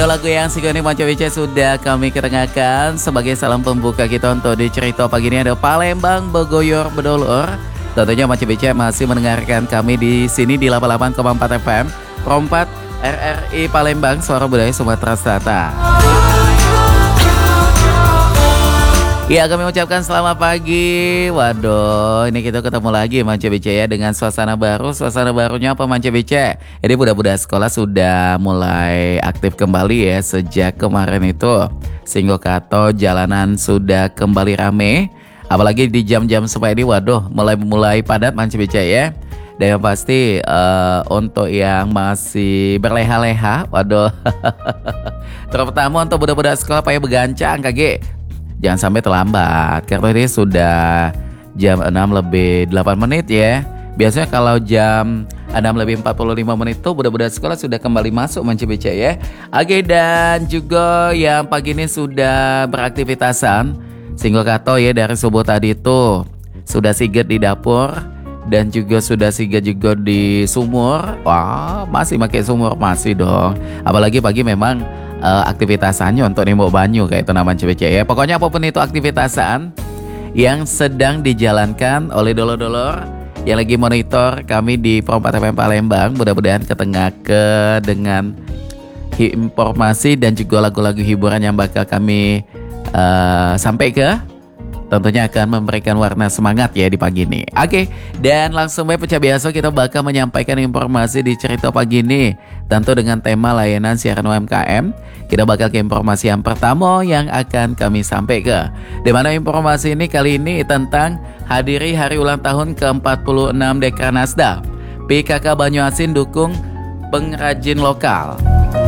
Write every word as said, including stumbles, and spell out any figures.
Dua lagu yang Sigoni Manca B C sudah kami ketengahkan sebagai salam pembuka kita untuk di cerita pagi ini ada Palembang Begoyor Bedolor. Tentunya Manca B C masih mendengarkan kami di sini di delapan puluh delapan koma empat F M Perempat R R I Palembang, Suara Budaya Sumatera Selatan. Ya, kami ucapkan selamat pagi. Waduh, ini kita ketemu lagi Manca B C ya dengan suasana baru. Suasana barunya apa Manca B C? Jadi budak-budak sekolah sudah mulai aktif kembali ya sejak kemarin itu. Singgo Kato jalanan sudah kembali rame. Apalagi di jam-jam seperti ini, waduh, mulai-mulai padat Manca B C ya. Dan yang pasti uh, untuk yang masih berleha-leha, waduh. Terutama untuk budak-budak sekolah payah begancang K G. Jangan sampai terlambat karena ini sudah jam enam lebih delapan menit ya. Biasanya kalau jam enam lebih empat puluh lima menit itu budak-budak sekolah sudah kembali masuk Manca B C ya. Oke, dan juga yang pagi ini sudah beraktivitasan Singgo Kato ya dari subuh tadi itu sudah siget di dapur dan juga sudah siget juga di sumur. Wah, masih pakai sumur masih dong. Apalagi pagi memang Uh, aktivitasannya untuk nembok banyu kayak itu namanya C B C ya. Pokoknya apapun itu aktivitasan yang sedang dijalankan oleh dolor-dolor yang lagi monitor kami di Perempat F M Palembang, mudah-mudahan ketengah ke dengan informasi dan juga lagu-lagu hiburan yang bakal kami uh, sampai ke tentunya akan memberikan warna semangat ya di pagi ini. Oke, dan langsung baik pecah biasa kita bakal menyampaikan informasi di cerita pagi ini. Tentu dengan tema layanan siaran U M K M. Kita bakal ke informasi yang pertama yang akan kami sampaikan. Di mana informasi ini kali ini tentang hadiri hari ulang tahun ke empat puluh enam Dekranasda. P K K Banyuasin dukung pengrajin lokal.